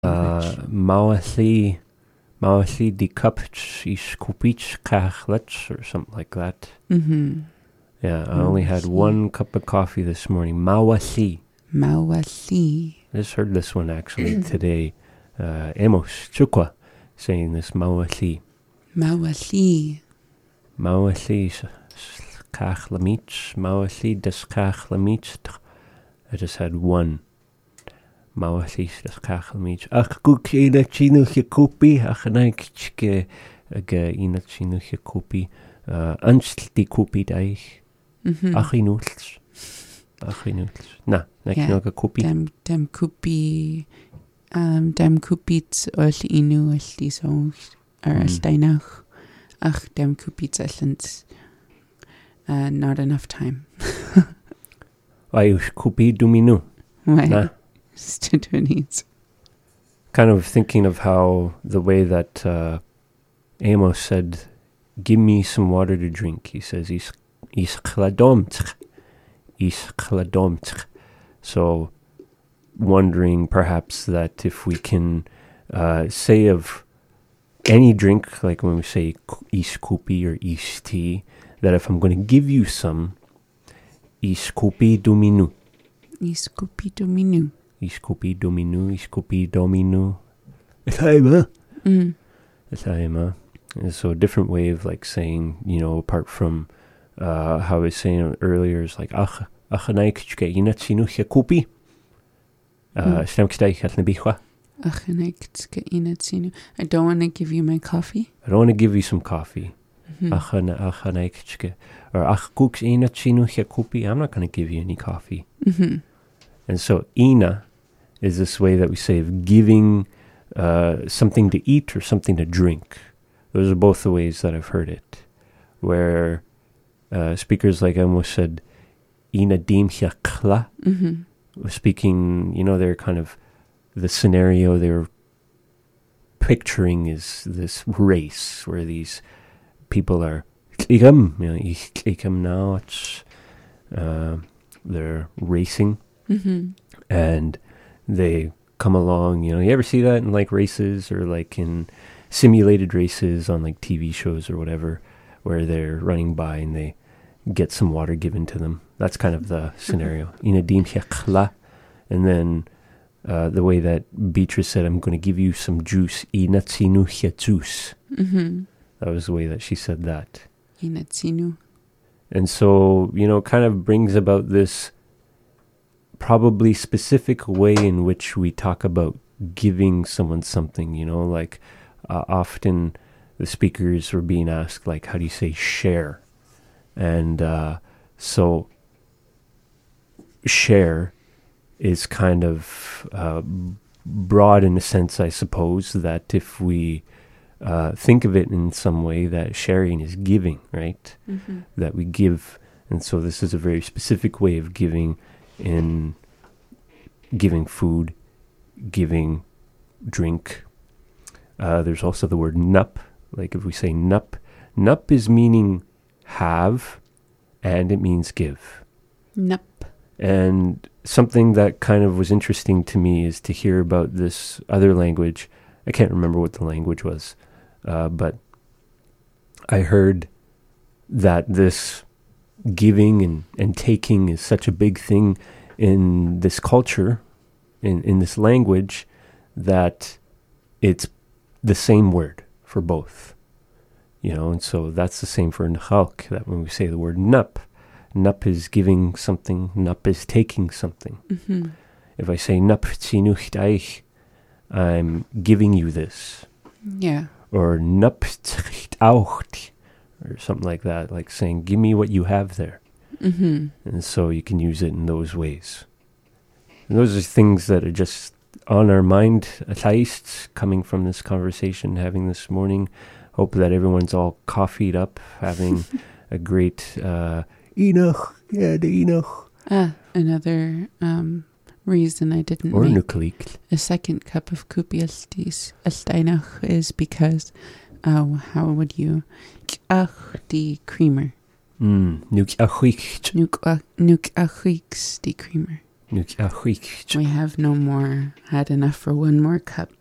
Mawathy di cuppich ish kupich kachlets or something like that. Mm-hmm. Yeah, I only had 1 cup of coffee this morning. Mawathy. Mawathy. I just heard this one actually today. Amos Chukwa saying this Mawathy. Mawathy. Mawathy kachlamich. Mawathy des kachlamich. I just had 1. Mawathy des kachlamich. Ach kuk ina chino hikupi. Ach naikchke ina chino hikupi. Anstlti kupi daich. Achinutls. Na kinoga kupi. Dem kupi. Dem kupits ol inu ol disong. Or steinach. Ach dem kupits allens. Not enough time. Ayush kupi duminu. Why? Students. Kind of thinking of how the way that Amos said, give me some water to drink. He says, is kladomtch. So wondering perhaps that if we can say of any drink, like when we say is kupi or is tea, that if I'm going to give you some, is kupi dominu. Is kupi dominu. Is kupi dominu, is kupi dominu. Etaima. And so a different way of like saying, apart from how I was saying earlier, is like achanaikchke inatsinuche kupi. Stemkstei hatnabichwa. I don't want to give you my coffee. I don't want to give you some coffee. Achanaikchke. Or achkuks inatsinuche kupi. I'm not going to give you any coffee. And so ina is this way that we say of giving something to eat or something to drink. Those are both the ways that I've heard it. Where speakers like Amos said, ina dimcha kla. Speaking, they're kind of, the scenario they're picturing is this race where these people are, now it's, they're racing. And they come along, you ever see that in like races or like in simulated races on like TV shows or whatever, where they're running by and they get some water given to them. That's kind of the scenario. And then the way that Beatrice said, I'm going to give you some juice. Juice. That was the way that she said that. And so, kind of brings about this probably specific way in which we talk about giving someone something, like often the speakers were being asked, like, how do you say share? And so share is kind of broad in a sense, I suppose, that if we think of it in some way, that sharing is giving, right? That we give. And so this is a very specific way of giving, in giving food, giving drink. There's also the word nup. Like if we say nup, nup is meaning have, and it means give. Nup. And something that kind of was interesting to me is to hear about this other language. I can't remember what the language was, but I heard that this giving and taking is such a big thing in this culture, in this language, that it's the same word for both. And so that's the same for Nchalk, that when we say the word nup, nup is giving something, nup is taking something. If I say nup tsinucht eich, I'm giving you this. Yeah. Or nup tsicht aucht, or something like that, like saying, give me what you have there. And so you can use it in those ways. And those are things that are just on our mind, at least, coming from this conversation, having this morning. Hope that everyone's all coffeeed up, having a great Enoch. Yeah, the Enoch. Another reason I didn't or make a second cup of kupi Steinach is because, how would you, the creamer. Nuk achuiks the creamer. Nu ceachuig. We have no more. Had enough for one more cup.